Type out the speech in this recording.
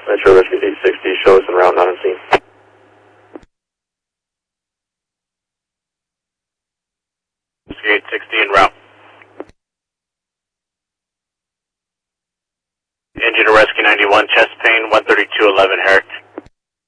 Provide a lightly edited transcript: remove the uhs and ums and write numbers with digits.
Metro Rescue 860, show us en route, not on scene. Rescue 860 en route. Engine to Rescue 91, chest pain, 13211, Herrick.